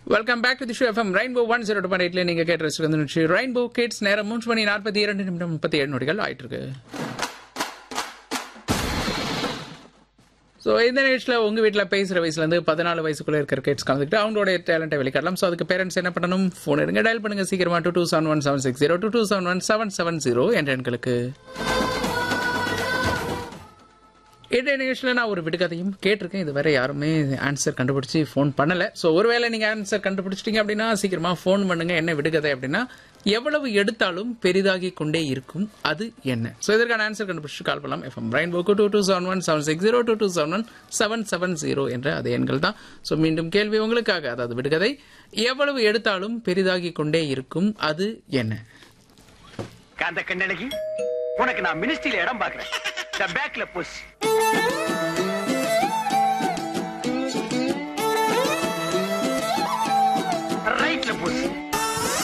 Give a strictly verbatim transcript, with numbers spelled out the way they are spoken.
Welcome back to the show FM rainbow one zero two point எயிட்ல நீங்க கேட்டு ரசிச்சு ரெயின்போ கிட்ஸ் நேரம் மூன்று மணி நாற்பத்தி இரண்டு நிமிடம் முப்பத்தி ஏழு நொடிகள் ஆயிட்டு இருக்கு. ஸோ இந்த நிகழ்ச்சியில் உங்கள் வீட்டில் பேசுகிற வயசுலேருந்து பதினாலு வயசுக்குள்ளே இருக்கிற கிட்ஸ் கலந்துக்கிட்டு அவங்களோட டேலண்ட்டை வெளிக்காட்டலாம். ஸோ அதுக்கு பேரண்ட்ஸ் என்ன பண்ணணும்? ஃபோன் எடுங்க, டயல் பண்ணுங்க சீக்கிரமா two two seven one seven six zero two two seven one seven seven zero என்ற எண்களுக்கு. இன்றைய நிகழ்ச்சியில் நான் ஒரு விடுகதையும் கேட்டிருக்கேன். இது வேற யாருமே ஆன்சர் கண்டுபிடிச்சி ஃபோன் பண்ணலை. ஸோ ஒருவேளை நீங்கள் ஆன்சர் கண்டுபிடிச்சிட்டிங்க அப்படின்னா சீக்கிரமாக ஃபோன் பண்ணுங்க. என்ன விடுகதை அப்படின்னா, எவ்வளவு எடுத்தாலும் பெரிதாகி கொண்டே இருக்கும் அது என்ன? ஸோ இதற்கான ஆன்சர் கண்டுபிடிச்சு கால் பண்ணலாம். FM ரெயின்போக்கு two two seven one seven six zero two two seven one seven seven zero என்ற அதே எண்கள் தான். ஸோ மீண்டும் கேள்வி உங்களுக்காக, அதாவது விடுகதை, எவ்வளவு எடுத்தாலும் பெரிதாகி கொண்டே இருக்கும் அது என்ன? காந்த கண்ணழகி, உனக்கு நான் மினிஸ்ட்ரியில இடம் பார்க்கிறேன். பேக்ல புஷ். ரைட்ல புஷ்.